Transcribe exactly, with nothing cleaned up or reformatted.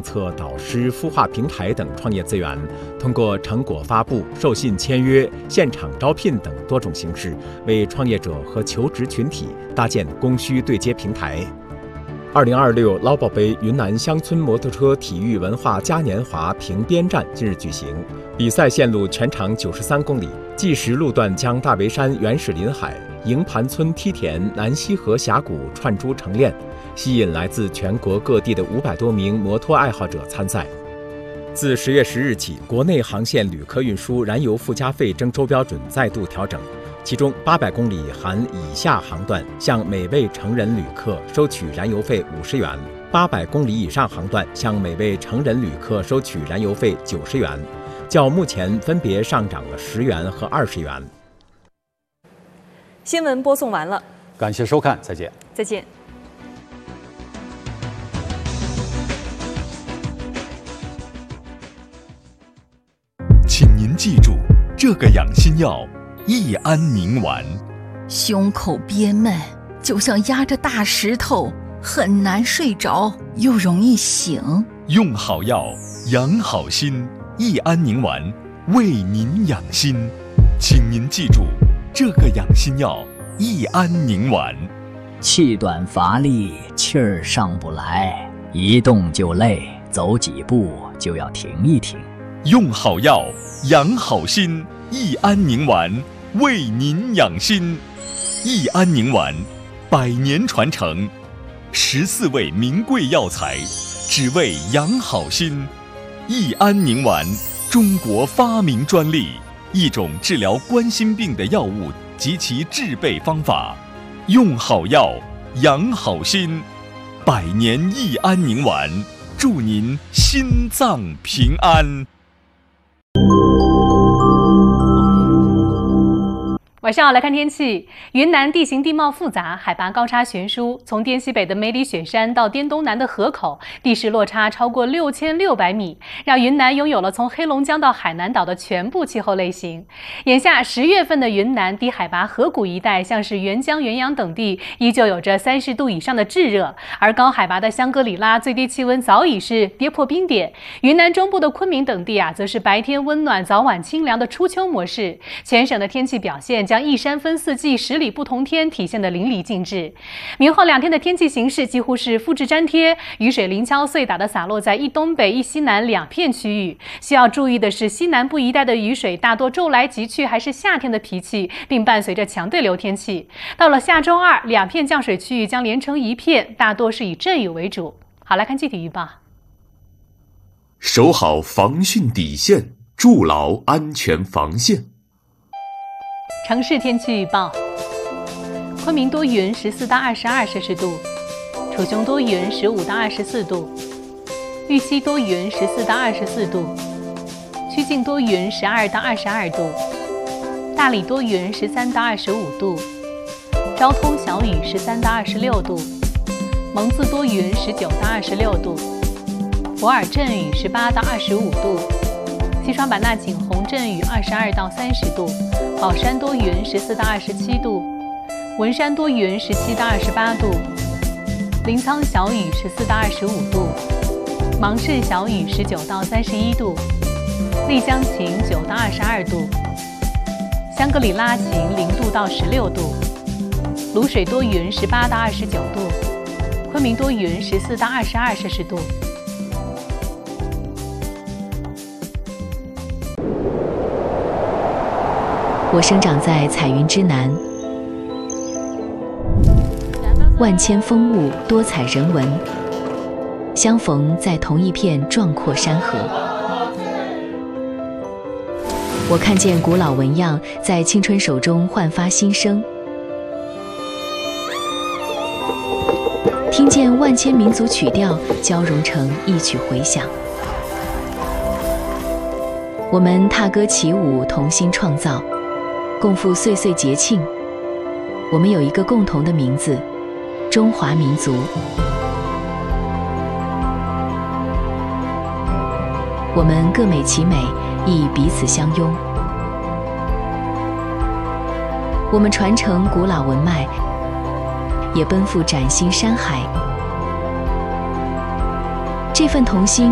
政策导师、孵化平台等创业资源，通过成果发布、授信签约、现场招聘等多种形式，为创业者和求职群体搭建供需对接平台。二零二六捞宝杯云南乡村摩托车体育文化嘉年华评边站近日举行，比赛线路全长九十三公里，计时路段将大围山原始林海、营盘村梯田、南溪河峡谷串珠成链，吸引来自全国各地的五百多名摩托爱好者参赛。自十月十日起，国内航线旅客运输燃油附加费征收标准再度调整。其中八百公里含以下航段向每位成人旅客收取燃油费五十元，八百公里以上航段向每位成人旅客收取燃油费九十元，较目前分别上涨了十元和二十元。 新闻播送完了， 感谢收看，再见。 再见。 请您记住，这个养心药。益安宁丸， 胸口憋闷，就像压着大石头，很难睡着，又容易醒。 用好药，养好心。益安宁丸，为您养心。请您记住，这个养心药益安宁丸。 气短乏力，气儿上不来，一动就累，走几步就要停一停。 用好药，养好心。益安宁丸，为您养心。益安宁丸，百年传承，十四味名贵药材，只为养好心。益安宁丸，中国发明专利，一种治疗冠心病的药物及其制备方法。用好药，养好心。百年益安宁丸，祝您心脏平安。 晚上好，来看天气。云南地形地貌复杂，海拔高差悬殊，从滇西北的梅里雪山到滇东南的河口，地势落差超过六千六百米，让云南拥有了从黑龙江到海南岛的全部气候类型。眼下十月份的云南低海拔河谷一带，像是沅江、元阳等地，依旧有着三十度以上的炙热，而高海拔的香格里拉最低气温早已是跌破冰点。云南中部的昆明等地啊，则是白天温暖，早晚清凉的初秋模式。全省的天气表现将一山分四季、十里不同天体现得淋漓尽致。明后两天的天气形势几乎是复制粘贴，雨水零敲碎打的洒落在一东北一西南两片区域。需要注意的是，西南部一带的雨水大多骤来急去，还是夏天的脾气，并伴随着强对流天气。到了下周二，两片降水区域将连成一片，大多是以阵雨为主。好，来看具体预报。 守好防汛底线，筑牢安全防线。 城市天气预报：昆明多云，十四到二十二摄氏度；楚雄多云，十五到二十四度；玉溪多云，十四到二十四度；曲靖多云，十二到二十二度；大理多云，十三到二十五度；昭通小雨，十三到二十六度；蒙自多云，十九到二十六度；博尔阵雨，十八到二十五度；西双版纳景洪阵雨，二十二到三十度；宝山多云，十四到二十七度；文山多云，十七到二十八度；临沧小雨，十四到二十五度；芒市小雨，十九到三十一度；丽江晴，九到二十二度；香格里拉晴，零度到十六度；卤水多云，十八到二十九度；昆明多云，十四到二十二摄氏度。 我生长在彩云之南，万千风物，多彩人文，相逢在同一片壮阔山河。我看见古老纹样在青春手中焕发新生，听见万千民族曲调交融成一曲回响。我们踏歌起舞，同心创造，共赴岁岁节庆。我们有一个共同的名字，中华民族。我们各美其美，亦彼此相拥。我们传承古老文脉，也奔赴崭新山海。这份同心